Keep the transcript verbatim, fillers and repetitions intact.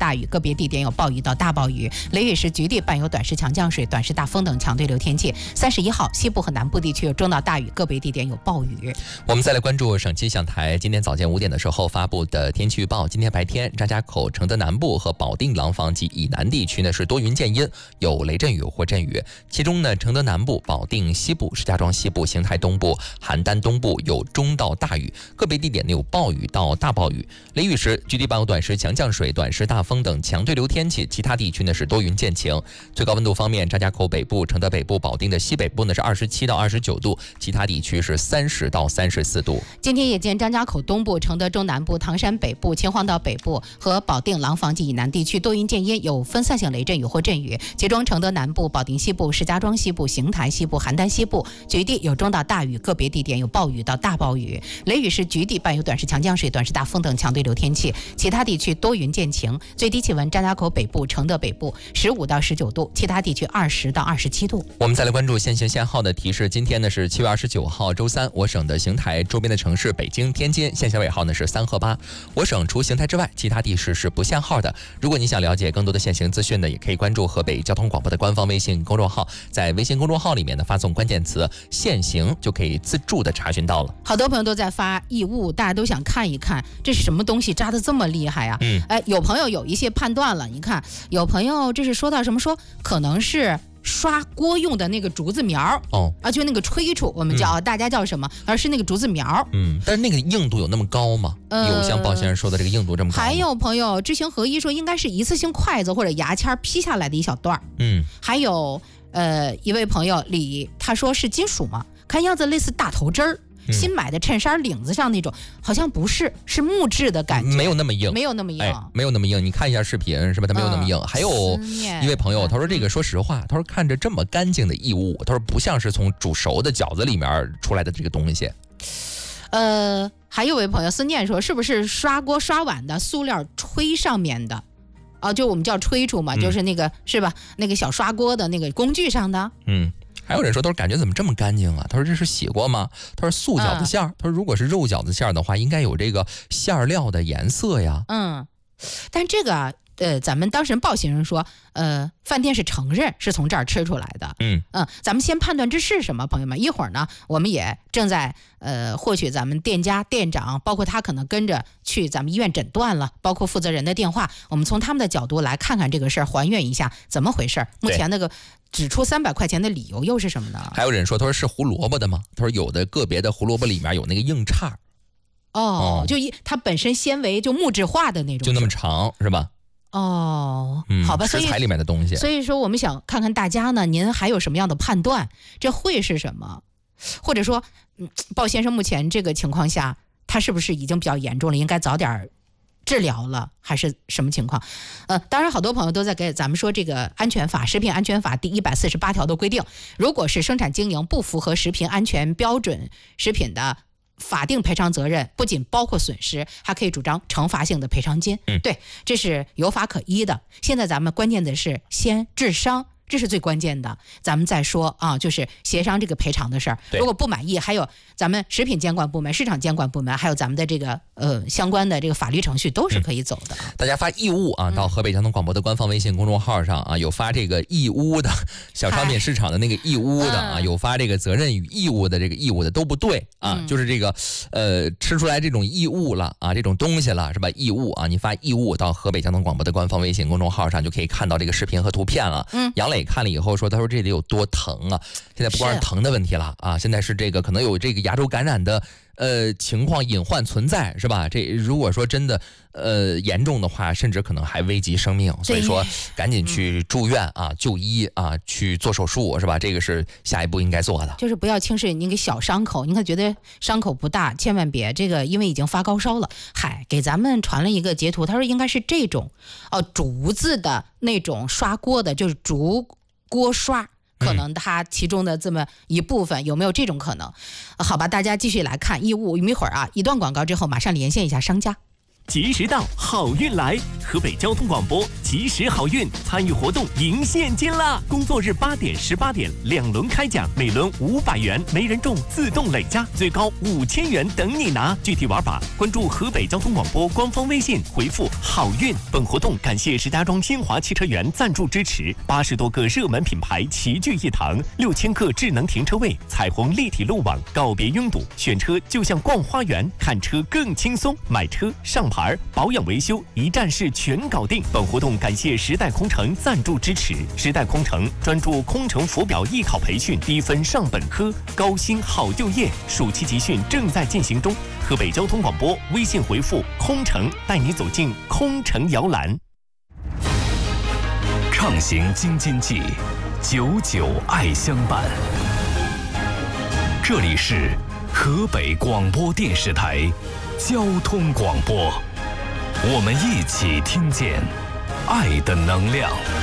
大雨，个别地点有暴雨到大暴雨，雷雨时局地伴有短时强降水、短时大风等强对流天气。三十一号，西部和南部地区有中到大雨，个别地点有暴雨。 我们再来关注省气象台今天早间五点的时候发布的天气预报。今天白天，张家口、承德南部和保定廊坊及以南地区呢是多云见阴，有雷阵雨或阵雨。其中呢，承德南部、保定西部、石家庄西部、邢台东部、邯郸东部有中到大雨，个别地点呢有暴雨到大暴雨。雷雨时局地伴有短时强降水、短时大风等强对流天气。其他地区呢是多云见晴。最高温度方面，张家口北部、承德北部、保定的西北部呢是二十七到二十九度，其他地区是三十到三十四度。 今天夜间，张家口东部、承德中南部、唐山北部、秦皇岛北部和保定廊坊及以南地区多云见阴，有分散性雷阵雨或阵雨。其中承德南部、保定西部、石家庄西部、邢台西部、邯郸西部局地有中到大雨，个别地点有暴雨到大暴雨。雷雨时局地伴有短时强降水、短时大风等强对流天气。其他地区多云见晴。最低气温，张家口北部、承德北部十五到十九度，其他地区二十到二十七度。 我们再来关注限行限号的提示。今天呢是七月二十九号周三，我省的邢台周边的城市北京、天津限行尾号呢是三和八。我省除邢台之外，其他地市是不限号的。如果你想了解更多的限行资讯呢，也可以关注河北交通广播的官方微信公众号，在微信公众号里面呢发送关键词限行，就可以自助的查询到了。 好多朋友都在发异物，大家都想看一看这是什么东西扎得这么厉害啊。 嗯， 哎，有朋友有一些判断了，你看有朋友这是说到什么，说可能是刷锅用的那个竹子苗哦， 啊，就那个炊杵，我们叫、嗯、大家叫什么？而是那个竹子苗。 嗯，但是那个硬度有那么高吗？呃、有像鲍先生说的这个硬度这么高吗？ 还有朋友知行合一说，应该是一次性筷子或者牙签劈下来的一小段。 嗯， 还有呃一位朋友李，他说是金属吗？看样子类似大头针儿。新买的衬衫领子上那种，好像不是，是木质的感觉， 没有那么硬， 没有那么硬， 哎、没有那么硬。你看一下视频，是吧？它没有那么硬。嗯、还有一位朋友，他说这个，说实话，他说看着这么干净的异物，他说不像是从煮熟的饺子里面出来的这个东西。 呃，还有位朋友思念说，是不是刷锅刷碗的塑料炊上面的？啊，就我们叫炊杵嘛，嗯、就是那个是吧？那个小刷锅的那个工具上的， 嗯。还有人说，他说感觉怎么这么干净啊？他说这是洗过吗？他说素饺子馅儿、嗯，他说如果是肉饺子馅儿的话，应该有这个馅料的颜色呀。 嗯，但这个呃，咱们当事人鲍先生说，呃，饭店是承认是从这儿吃出来的。 嗯嗯，咱们先判断这是什么，朋友们，一会儿呢，我们也正在呃获取咱们店家店长，包括他可能跟着去咱们医院诊断了，包括负责人的电话，我们从他们的角度来看看这个事儿，还原一下怎么回事。目前那个只出三百块钱的理由又是什么呢？ 还有人说，他说是胡萝卜的吗？他说有的个别的胡萝卜里面有那个硬茬。 哦，哦就一它本身纤维就木质化的那种， 就那么长是吧？ 哦， 嗯、 好吧， 食材里面的东西。 所以说我们想看看大家呢，您还有什么样的判断？这会是什么？或者说，嗯，鲍先生目前这个情况下，他是不是已经比较严重了，应该早点治疗了，还是什么情况？呃，当然，好多朋友都在给咱们说，这个安全法、食品安全法第一百四十八条都规定，如果是生产经营不符合食品安全标准食品的法定赔偿责任，不仅包括损失，还可以主张惩罚性的赔偿金。 嗯， 对，这是有法可依的。现在咱们关键的是先治伤。这是最关键的，咱们再说啊，就是协商这个赔偿的事儿。如果不满意，还有咱们食品监管部门、市场监管部门，还有咱们的这个呃相关的这个法律程序都是可以走的。 嗯、大家发异物啊，到河北交通广播的官方微信公众号上啊，有发这个义乌的小商品市场的那个义乌的啊，有发这个责任与义务的这个义务的都不对啊， 嗯、 就是这个呃吃出来这种异物了啊，这种东西了是吧？异物啊，你发异物到河北交通广播的官方微信公众号上就可以看到这个视频和图片了。 嗯， 杨磊看了以后说，他说这得有多疼啊！现在不光是疼的问题了啊，现在是这个可能有这个牙周感染的呃情况隐患存在，是吧？这如果说真的呃严重的话，甚至可能还危及生命，所以说赶紧去住院啊、就医啊，去做手术，是吧？这个是下一步应该做的。 就是不要轻视你个小伤口，你可觉得伤口不大，千万别这个，因为已经发高烧了。嗨，给咱们传了一个截图，他说应该是这种哦竹子的那种刷锅的，就是竹锅刷。可能它其中的这么一部分有没有这种可能？好吧，大家继续来看义务。一会儿啊，一段广告之后，马上连线一下商家。 及时到，好运来！河北交通广播。 及时好运，参与活动赢现金啦！工作日八点、十八点两轮开奖，每轮五百元，没人中自动累加，最高五千元等你拿。具体玩法关注河北交通广播官方微信，回复好运。本活动感谢石家庄新华汽车园赞助支持，八十多个热门品牌齐聚一堂，六千个智能停车位，彩虹立体路网，告别拥堵，选车就像逛花园，看车更轻松，买车上牌保养维修一站式全搞定。本活动感谢时代空乘赞助支持，时代空乘专注空乘浮表艺考培训，低分上本科，高薪好就业，暑期集训正在进行中。河北交通广播微信回复空乘，带你走进空乘摇篮。 畅行京津冀，久久爱相伴。这里是河北广播电视台交通广播，我们一起听见爱的能量。